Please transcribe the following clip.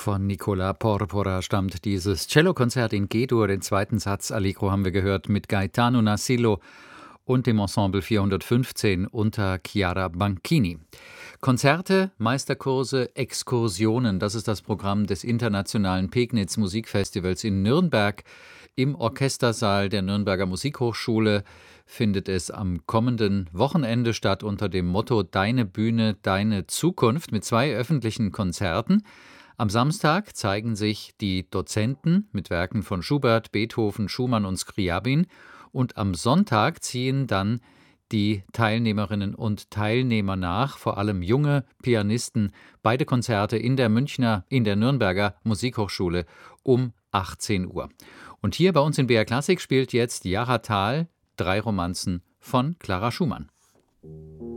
Von Nicola Porpora stammt dieses Cellokonzert in G-Dur. Den zweiten Satz Allegro haben wir gehört mit Gaetano Nasillo und dem Ensemble 415 unter Chiara Banchini. Konzerte, Meisterkurse, Exkursionen, das ist das Programm des Internationalen Pegnitz Musikfestivals in Nürnberg. Im Orchestersaal der Nürnberger Musikhochschule findet es am kommenden Wochenende statt unter dem Motto Deine Bühne, deine Zukunft mit 2 öffentlichen Konzerten. Am Samstag zeigen sich die Dozenten mit Werken von Schubert, Beethoven, Schumann und Scriabin und am Sonntag ziehen dann die Teilnehmerinnen und Teilnehmer nach, vor allem junge Pianisten, beide Konzerte in der Nürnberger Musikhochschule um 18 Uhr. Und hier bei uns in BR Klassik spielt jetzt Jara Thal 3 Romanzen von Clara Schumann.